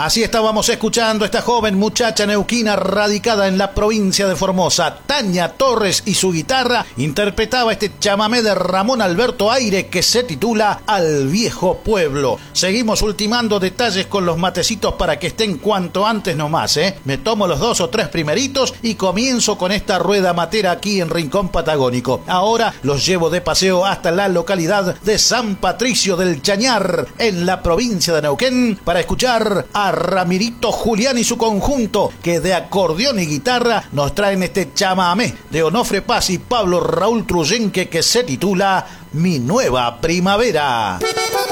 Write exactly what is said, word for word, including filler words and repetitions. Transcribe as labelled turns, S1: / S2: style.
S1: Así estábamos escuchando a esta joven muchacha neuquina radicada en la provincia de Formosa. Tania Torres y su guitarra interpretaba este chamamé de Ramón Alberto Aire que se titula Al Viejo Pueblo. Seguimos ultimando detalles con los matecitos para que estén cuanto antes nomás, ¿eh? Me tomo los dos o tres primeritos y comienzo con esta rueda matera aquí en Rincón Patagónico. Ahora los llevo de paseo hasta la localidad de San Patricio del Chañar, en la provincia de Neuquén, para escuchar a Ramirito Julián y su conjunto, que de acordeón y guitarra nos traen este chamamé de Onofre Paz y Pablo Raúl Truyenque que se titula Mi Nueva Primavera.